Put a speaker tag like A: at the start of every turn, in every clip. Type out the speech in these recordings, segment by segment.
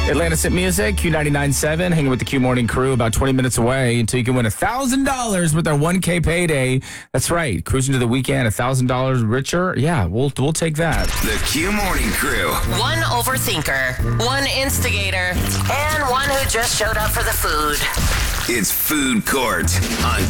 A: Atlantis at Music, Q99.7, hanging with the Q Morning crew about 20 minutes away until you can win $1,000 with our 1K payday. That's right. Cruising to the weekend, $1,000 richer. Yeah, we'll take that.
B: The Q Morning crew.
C: One overthinker, one instigator, and one who just showed up for the food.
B: It's Food Court on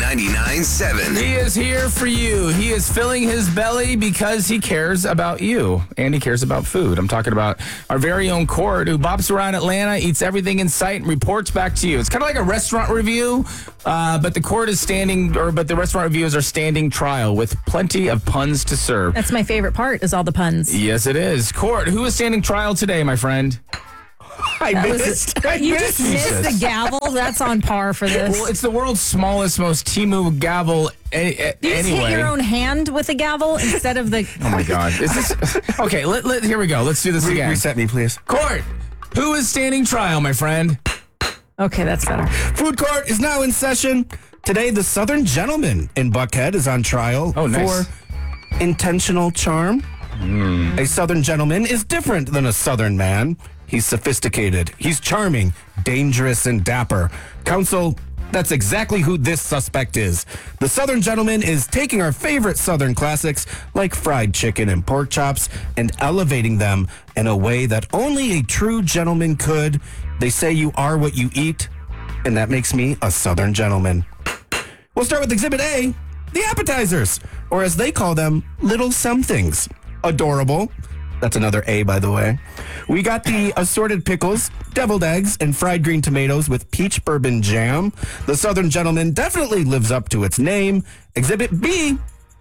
B: Q99.7.
A: He is here for you. He is filling his belly because he cares about you and he cares about food. I'm talking about our very own Court, who bops around Atlanta, eats everything in sight, and reports back to you. It's kind of like a restaurant review, but the Court is but the restaurant reviews are standing trial with plenty of puns to serve.
D: That's my favorite part, is all the puns.
A: Yes, it is. Court, who is standing trial today, my friend?
D: You just missed the gavel. That's on par for this.
A: Well, it's the world's smallest, most Temu gavel.
D: You just hit your own hand with a gavel instead of the...
A: Oh, my God. Is this... Okay, here we go. Let's do this again.
E: Reset me, please.
A: Court, who is standing trial, my friend?
D: Okay, that's better.
E: Food Court is now in session. Today, the Southern Gentleman in Buckhead is on trial
A: nice.
E: for intentional charm. A Southern gentleman is different than a Southern man. He's sophisticated, he's charming, dangerous, and dapper. Counsel, that's exactly who this suspect is. The Southern Gentleman is taking our favorite Southern classics like fried chicken and pork chops and elevating them in a way that only a true gentleman could. They say you are what you eat, and that makes me a Southern gentleman. We'll start with Exhibit A, the appetizers, or as they call them, little somethings. Adorable. That's another A, by the way. We got the assorted pickles, deviled eggs, and fried green tomatoes with peach bourbon jam. The Southern Gentleman definitely lives up to its name. Exhibit B.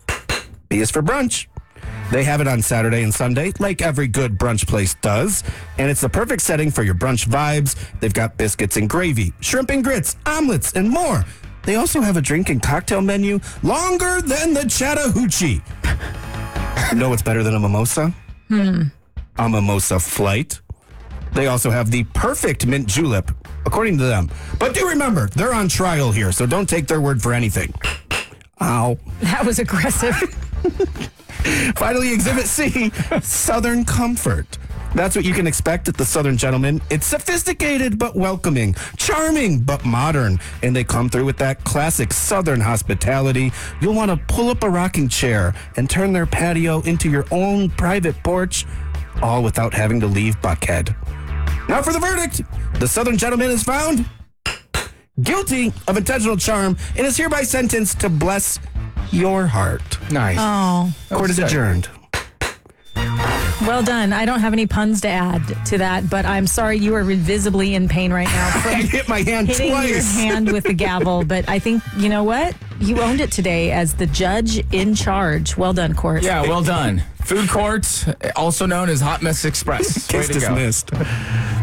E: B is for brunch. They have it on Saturday and Sunday, like every good brunch place does. And it's the perfect setting for your brunch vibes. They've got biscuits and gravy, shrimp and grits, omelets, and more. They also have a drink and cocktail menu longer than the Chattahoochee. You know what's better than a mimosa? A mimosa flight. They also have the perfect mint julep, according to them. But do remember, they're on trial here, so don't take their word for anything. Ow.
D: That was aggressive.
E: Finally, Exhibit C, Southern Comfort. That's what you can expect at the Southern Gentleman. It's sophisticated but welcoming, charming but modern, and they come through with that classic Southern hospitality. You'll want to pull up a rocking chair and turn their patio into your own private porch, all without having to leave Buckhead. Now for the verdict. The Southern Gentleman is found guilty of intentional charm and is hereby sentenced to bless your heart.
A: Nice.
D: Oh.
E: Court is adjourned.
D: Well done. I don't have any puns to add to that, but I'm sorry you are visibly in pain right now.
E: I hit my hand
D: hitting
E: twice.
D: Your hand with the gavel, but I think, you know what? You owned it today as the judge in charge. Well done, Court.
A: Yeah, well done. Food Court, also known as Hot Mess Express.
E: Case dismissed.